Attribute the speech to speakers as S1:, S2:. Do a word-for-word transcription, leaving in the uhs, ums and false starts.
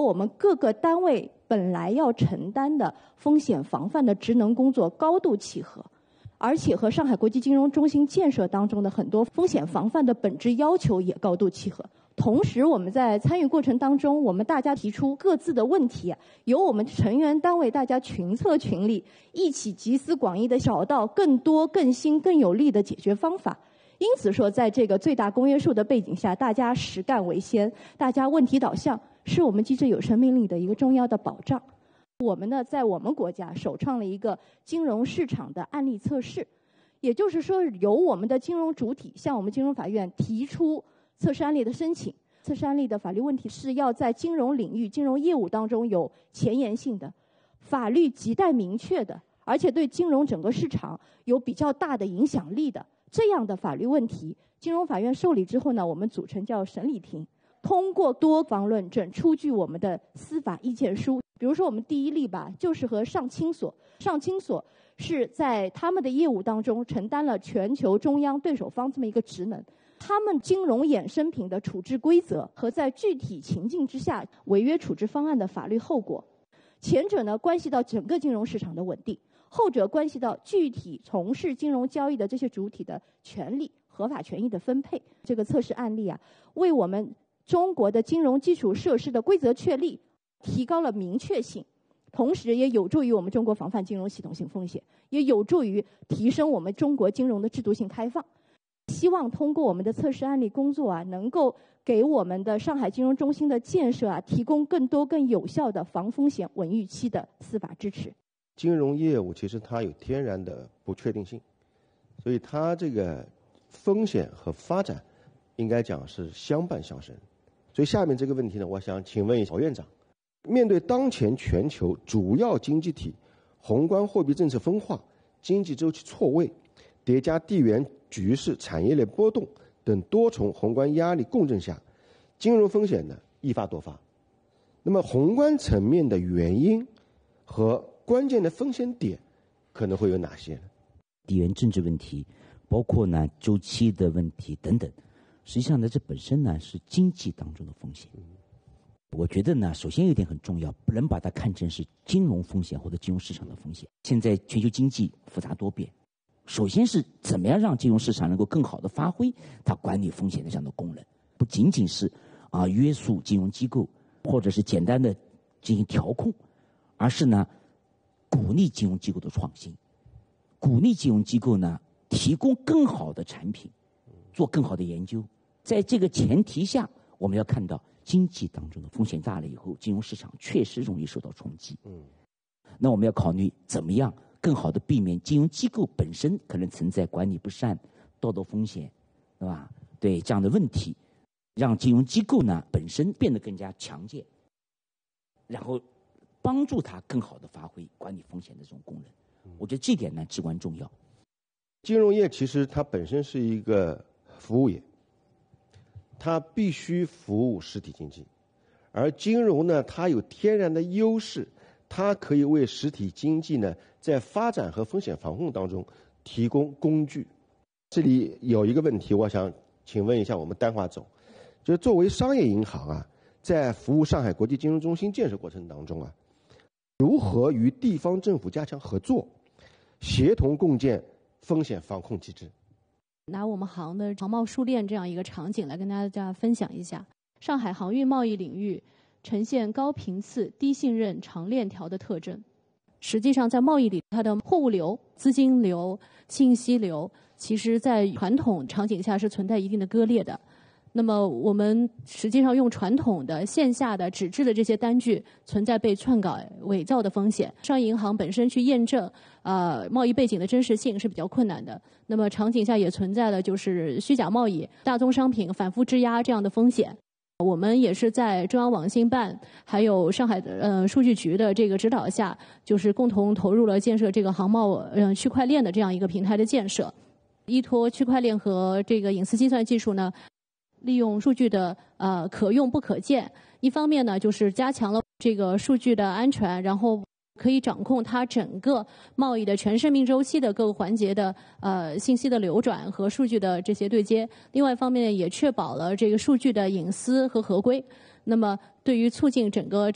S1: 我们各个单位本来要承担的风险防范的职能工作高度契合，而且和上海国际金融中心建设当中的很多风险防范的本质要求也高度契合。同时，我们在参与过程当中，我们大家提出各自的问题，由我们成员单位大家群策群力，一起集思广益地找到更多、更新、更有力的解决方法。因此说，在这个最大公约数的背景下，大家实干为先，大家问题导向，是我们机制有生命力的一个重要的保障。我们呢，在我们国家首创了一个金融市场的案例测试，也就是说，由我们的金融主体向我们金融法院提出测试案例的申请。测试案例的法律问题是要在金融领域、金融业务当中有前沿性的、法律亟待明确的，而且对金融整个市场有比较大的影响力的这样的法律问题。金融法院受理之后呢，我们组成叫审理庭，通过多方论证，出具我们的司法意见书。比如说我们第一例吧，就是和上清所，上清所是在他们的业务当中承担了全球中央对手方这么一个职能。他们金融衍生品的处置规则和在具体情境之下违约处置方案的法律后果，前者呢关系到整个金融市场的稳定，后者关系到具体从事金融交易的这些主体的权利、合法权益的分配。这个测试案例啊，为我们中国的金融基础设施的规则确立提高了明确性，同时也有助于我们中国防范金融系统性风险，也有助于提升我们中国金融的制度性开放。希望通过我们的测试案例工作啊，能够给我们的上海金融中心的建设啊，提供更多更有效的防风险稳预期的司法支持。
S2: 金融业务其实它有天然的不确定性，所以它这个风险和发展应该讲是相伴相生。所以下面这个问题呢，我想请问一下曹院长，面对当前全球主要经济体宏观货币政策分化、经济周期错位，叠加地缘局势、产业链波动等多重宏观压力共振下，金融风险呢易发多发。那么宏观层面的原因和关键的风险点可能会有哪些呢？
S3: 地缘政治问题，包括呢周期的问题等等，实际上呢这本身呢是经济当中的风险。我觉得呢，首先有一点很重要，不能把它看成是金融风险或者金融市场的风险。现在全球经济复杂多变，首先是怎么样让金融市场能够更好的发挥它管理风险的这样的功能，不仅仅是啊约束金融机构或者是简单的进行调控，而是呢鼓励金融机构的创新，鼓励金融机构呢提供更好的产品，做更好的研究。在这个前提下，我们要看到经济当中的风险大了以后，金融市场确实容易受到冲击。嗯，那我们要考虑怎么样更好的避免金融机构本身可能存在管理不善、道德风险，对吧？对这样的问题，让金融机构呢本身变得更加强健，然后帮助它更好的发挥管理风险的这种功能。我觉得这点呢至关重要。
S2: 金融业其实它本身是一个服务业，它必须服务实体经济，而金融呢，它有天然的优势。它可以为实体经济呢，在发展和风险防控当中提供工具。这里有一个问题，我想请问一下我们丹华总，就是作为商业银行啊，在服务上海国际金融中心建设过程当中啊，如何与地方政府加强合作，协同共建风险防控机制？
S4: 拿我们行的航贸数链这样一个场景来跟大家分享一下，上海航运贸易领域呈现高频次、低信任、长链条的特征。实际上，在贸易里，它的货物流、资金流、信息流，其实在传统场景下是存在一定的割裂的。那么，我们实际上用传统的线下的纸质的这些单据，存在被篡改、伪造的风险。商业银行本身去验证呃贸易背景的真实性是比较困难的。那么场景下也存在了就是虚假贸易、大宗商品反复质押这样的风险。我们也是在中央网信办还有上海的呃数据局的这个指导下，就是共同投入了建设这个航贸呃区块链的这样一个平台的建设。依托区块链和这个隐私计算技术呢，利用数据的呃可用不可见，一方面呢就是加强了这个数据的安全，然后可以掌控它整个贸易的全生命周期的各个环节的呃信息的流转和数据的这些对接。另外一方面也确保了这个数据的隐私和合规。那么对于促进整个